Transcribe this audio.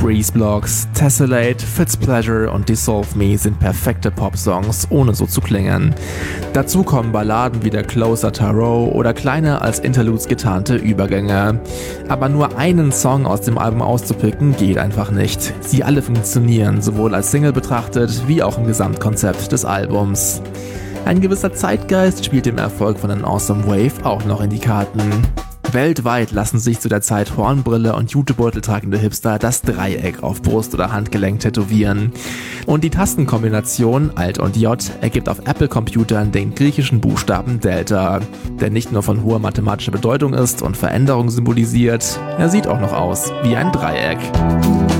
Breeze Blocks, Tessellate, Fitzpleasure und Dissolve Me sind perfekte Pop-Songs, ohne so zu klingen. Dazu kommen Balladen wie der Closer Tarot oder kleine als Interludes getarnte Übergänge. Aber nur einen Song aus dem Album auszupicken geht einfach nicht. Sie alle funktionieren, sowohl als Single betrachtet, wie auch im Gesamtkonzept des Albums. Ein gewisser Zeitgeist spielt dem Erfolg von An Awesome Wave auch noch in die Karten. Weltweit lassen sich zu der Zeit Hornbrille und Jutebeutel tragende Hipster das Dreieck auf Brust oder Handgelenk tätowieren. Und die Tastenkombination Alt und J ergibt auf Apple-Computern den griechischen Buchstaben Delta, der nicht nur von hoher mathematischer Bedeutung ist und Veränderung symbolisiert, er sieht auch noch aus wie ein Dreieck.